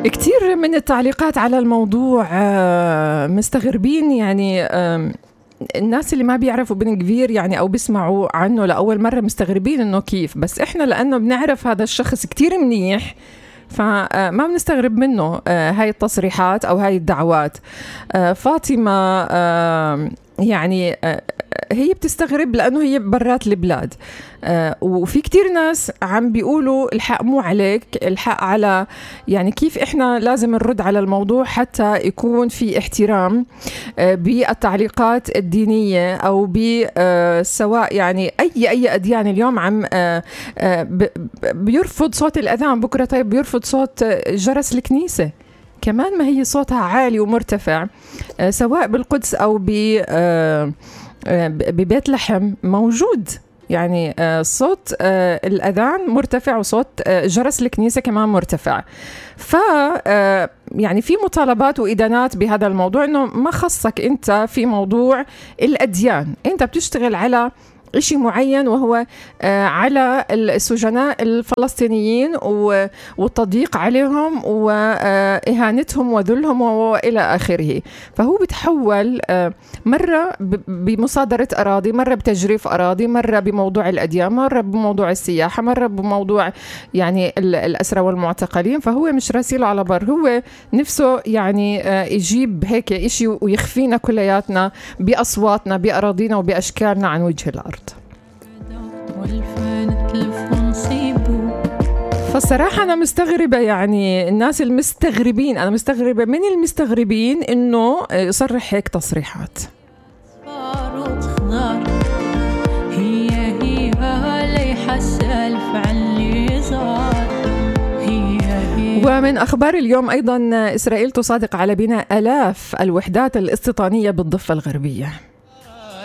كتير من التعليقات على الموضوع مستغربين يعني الناس اللي ما بيعرفوا بن غفير يعني أو بيسمعوا عنه لأول مرة مستغربين إنه كيف، بس إحنا لأنه بنعرف هذا الشخص كتير منيح فما بنستغرب منه هاي التصريحات أو هاي الدعوات. فاطمة يعني هي بتستغرب لأنه هي برات البلاد، وفي كتير ناس عم بيقولوا الحق مو عليك، الحق على يعني كيف إحنا لازم نرد على الموضوع حتى يكون في احترام بالتعليقات الدينية أو سواء يعني أي أديان اليوم عم بيرفض صوت الأذان، بكرة طيب بيرفض صوت جرس الكنيسة كمان، ما هي صوتها عالي ومرتفع سواء بالقدس أو ببيت لحم موجود، يعني صوت الأذان مرتفع وصوت جرس الكنيسة كمان مرتفع. يعني في مطالبات وإدانات بهذا الموضوع، إنه ما خصك أنت في موضوع الأديان، أنت بتشتغل على إشي معين وهو على السجناء الفلسطينيين والتضييق عليهم وإهانتهم وذلهم وإلى آخره. فهو بتحول مرة بمصادرة أراضي، مرة بتجريف أراضي، مرة بموضوع الأديان، مرة بموضوع السياحة، مرة بموضوع يعني الأسرى والمعتقلين. فهو مش راسيله على بر، هو نفسه يعني يجيب هيك إشي ويخفينا كلياتنا بأصواتنا بأراضينا وبأشكالنا عن وجه الأرض. فالصراحة أنا مستغربة، يعني الناس المستغربين، أنا مستغربة من المستغربين إنه يصرح هيك تصريحات. ومن أخبار اليوم أيضا إسرائيل تصادق على بناء آلاف الوحدات الاستيطانية بالضفة الغربية.